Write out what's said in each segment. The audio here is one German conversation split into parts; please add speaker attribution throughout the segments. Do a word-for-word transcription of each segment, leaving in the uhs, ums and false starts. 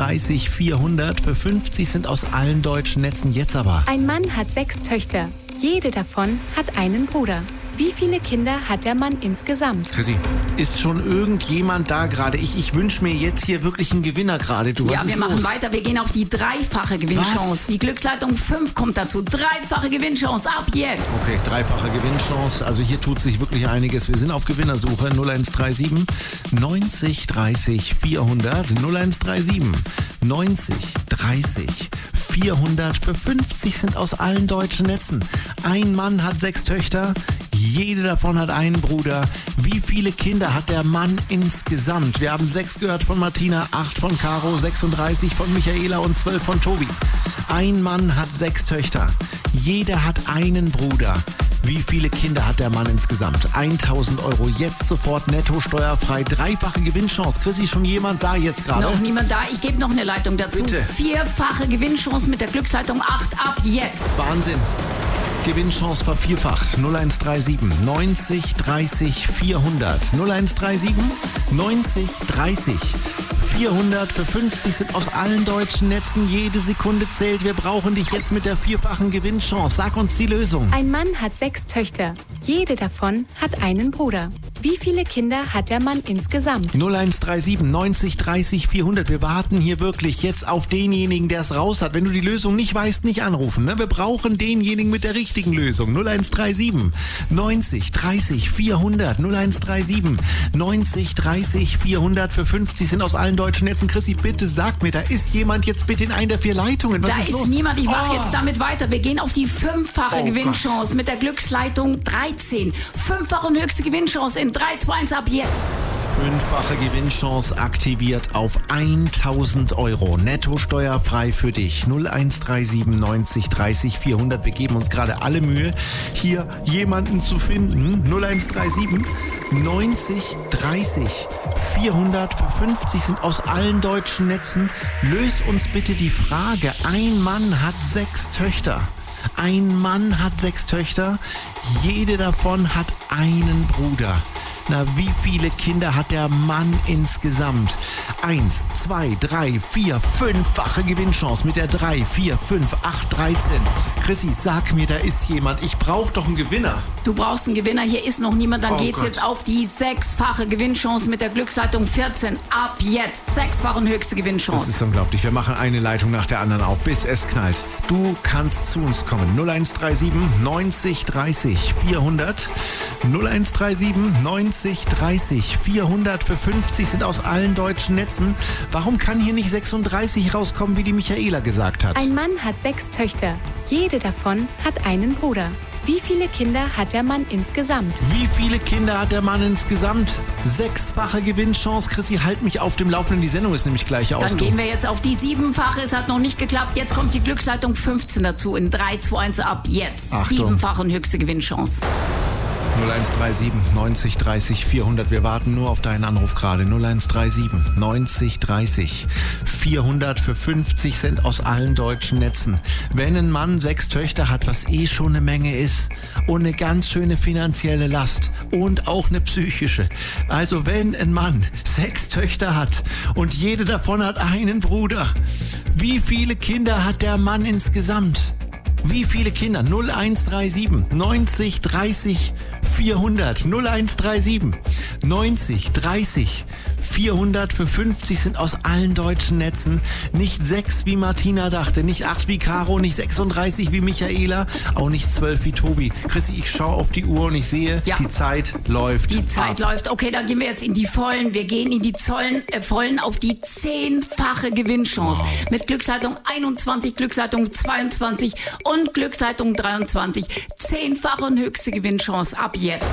Speaker 1: dreißig vierhundert. Für fünfzig sind aus allen deutschen Netzen. Jetzt aber.
Speaker 2: Ein Mann hat sechs Töchter. Jede davon hat einen Bruder. Wie viele Kinder hat der Mann insgesamt?
Speaker 1: Chrissy, ist schon irgendjemand da gerade? Ich, ich wünsche mir jetzt hier wirklich einen Gewinner gerade. Du, was
Speaker 3: ja,
Speaker 1: ist
Speaker 3: wir machen
Speaker 1: los?
Speaker 3: weiter. Wir gehen auf die dreifache Gewinnchance.
Speaker 1: Was?
Speaker 3: Die Glücksleitung fünf kommt dazu. Dreifache Gewinnchance ab jetzt.
Speaker 1: Okay, dreifache Gewinnchance. Also hier tut sich wirklich einiges. Wir sind auf Gewinnersuche. null eins drei sieben neunzig dreißig vierhundert. null eins drei sieben neunzig dreißig vierhundert. Für fünfzig sind aus allen deutschen Netzen. Ein Mann hat sechs Töchter. Jede davon hat einen Bruder. Wie viele Kinder hat der Mann insgesamt? Wir haben sechs gehört von Martina, acht von Caro, sechsunddreißig von Michaela und zwölf von Tobi. Ein Mann hat sechs Töchter. Jeder hat einen Bruder. Wie viele Kinder hat der Mann insgesamt? tausend Euro jetzt sofort netto steuerfrei. Dreifache Gewinnchance. Chrissy, schon jemand da jetzt gerade?
Speaker 3: Noch niemand da. Ich gebe noch eine Leitung dazu.
Speaker 1: Bitte.
Speaker 3: Vierfache Gewinnchance mit der Glücksleitung acht ab jetzt.
Speaker 1: Wahnsinn. Gewinnchance vervierfacht. null eins drei sieben neunzig dreißig vierhundert. null eins drei sieben neunzig dreißig vierhundert. Für fünfzig sind aus allen deutschen Netzen. Jede Sekunde zählt. Wir brauchen dich jetzt mit der vierfachen Gewinnchance. Sag uns die Lösung.
Speaker 2: Ein Mann hat sechs Töchter. Jede davon hat einen Bruder. Wie viele Kinder hat der Mann insgesamt?
Speaker 1: null eins drei sieben neunzig dreißig vierhundert. Wir warten hier wirklich jetzt auf denjenigen, der es raus hat. Wenn du die Lösung nicht weißt, nicht anrufen. Ne? Wir brauchen denjenigen mit der richtigen Lösung. null eins drei sieben neunzig dreißig vierhundert. null eins drei sieben neunzig dreißig vierhundert. Für fünfzig sind aus allen deutschen Netzen. Chrissy, bitte sag mir, da ist jemand jetzt bitte in einer der vier Leitungen. Was
Speaker 3: da
Speaker 1: ist,
Speaker 3: ist
Speaker 1: los?
Speaker 3: niemand. Ich mache
Speaker 1: Oh.
Speaker 3: jetzt damit weiter. Wir gehen auf die fünffache
Speaker 1: Oh
Speaker 3: Gewinnchance
Speaker 1: Gott.
Speaker 3: mit der Glücksleitung dreizehn. Fünffache und höchste Gewinnchance in drei, zwei, eins ab jetzt.
Speaker 1: Fünffache Gewinnchance aktiviert auf tausend Euro. Netto steuerfrei für dich. null eins drei sieben neunzig dreißig vierhundert. Wir geben uns gerade alle Mühe, hier jemanden zu finden. null eins drei sieben neunzig dreißig vierhundert. Für fünfzig sind aus allen deutschen Netzen. Löse uns bitte die Frage. Ein Mann hat sechs Töchter. Ein Mann hat sechs Töchter. Jede davon hat einen Bruder. Na, wie viele Kinder hat der Mann insgesamt? Eins, zwei, drei, vier, fünffache Gewinnchance mit der drei, vier, fünf, acht, dreizehn. Chrissy, sag mir, da ist jemand. Ich brauche doch einen Gewinner.
Speaker 3: Du brauchst einen Gewinner, hier ist noch niemand. Dann
Speaker 1: Oh
Speaker 3: geht's
Speaker 1: Gott.
Speaker 3: jetzt auf die sechsfache Gewinnchance mit der Glücksleitung vierzehn. Ab jetzt. Sechsfache und höchste
Speaker 1: Das
Speaker 3: Gewinnchance.
Speaker 1: ist unglaublich. Wir machen eine Leitung nach der anderen auf, bis es knallt. Du kannst zu uns kommen. null eins drei sieben neunzig dreißig vierhundert. null eins drei sieben neunzig dreißig vierhundert. Für fünfzig sind aus allen deutschen Netzen. Warum kann hier nicht sechsunddreißig rauskommen, wie die Michaela gesagt hat?
Speaker 2: Ein Mann hat sechs Töchter. Jede davon hat einen Bruder. Wie viele Kinder hat der Mann insgesamt?
Speaker 1: Wie viele Kinder hat der Mann insgesamt? Sechsfache Gewinnchance. Chrissy, halt mich auf dem Laufenden. Die Sendung ist nämlich gleich aus.
Speaker 3: Dann gehen wir jetzt auf die siebenfache. Es hat noch nicht geklappt. Jetzt kommt die Glücksleitung fünfzehn dazu in drei, zwei, eins ab jetzt.
Speaker 1: Achtung.
Speaker 3: Siebenfache und höchste Gewinnchance.
Speaker 1: null eins drei sieben neunzig dreißig vierhundert. Wir warten nur auf deinen Anruf gerade. null eins drei sieben neunzig dreißig vierhundert. Für fünfzig Cent aus allen deutschen Netzen. Wenn ein Mann sechs Töchter hat, was eh schon eine Menge ist, und eine ganz schöne finanzielle Last und auch eine psychische. Also wenn ein Mann sechs Töchter hat und jede davon hat einen Bruder, wie viele Kinder hat der Mann insgesamt? Wie viele Kinder? null eins drei sieben neunzig dreißig vierhundert. null eins drei sieben neunzig dreißig vierhundert. Für fünfzig sind aus allen deutschen Netzen. Nicht sechs wie Martina dachte, nicht acht wie Caro, nicht sechsunddreißig wie Michaela, auch nicht zwölf wie Tobi. Chrissy, ich schaue auf die Uhr und ich sehe,
Speaker 3: Ja.
Speaker 1: die Zeit läuft.
Speaker 3: Die Zeit
Speaker 1: ab.
Speaker 3: läuft. Okay, dann gehen wir jetzt in die Vollen. Wir gehen in die Zollen, äh, Vollen auf die zehnfache Gewinnchance.
Speaker 1: Wow.
Speaker 3: Mit Glücksleitung einundzwanzig, Glücksleitung zweiundzwanzig und Glücksleitung dreiundzwanzig. Zehnfache und höchste Gewinnchance ab jetzt.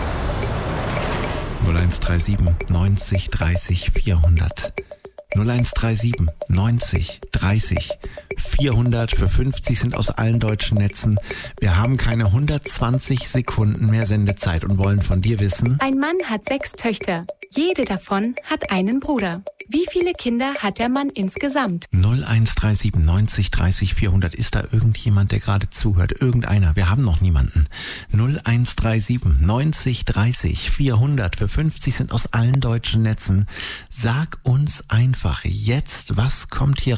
Speaker 1: null eins drei sieben neunzig dreißig vierhundert. null eins drei sieben neunzig dreißig vierhundert. Für fünfzig sind aus allen deutschen Netzen. Wir haben keine hundertzwanzig Sekunden mehr Sendezeit und wollen von dir wissen.
Speaker 2: Ein Mann hat sechs Töchter. Jede davon hat einen Bruder. Wie viele Kinder hat der Mann insgesamt?
Speaker 1: null eins drei sieben neunzig dreißig vierhundert. Ist da irgendjemand, der gerade zuhört? Irgendeiner? Wir haben noch niemanden. null eins drei sieben neunzig dreißig vierhundert. Für fünfzig sind aus allen deutschen Netzen. Sag uns einfach jetzt, was kommt hier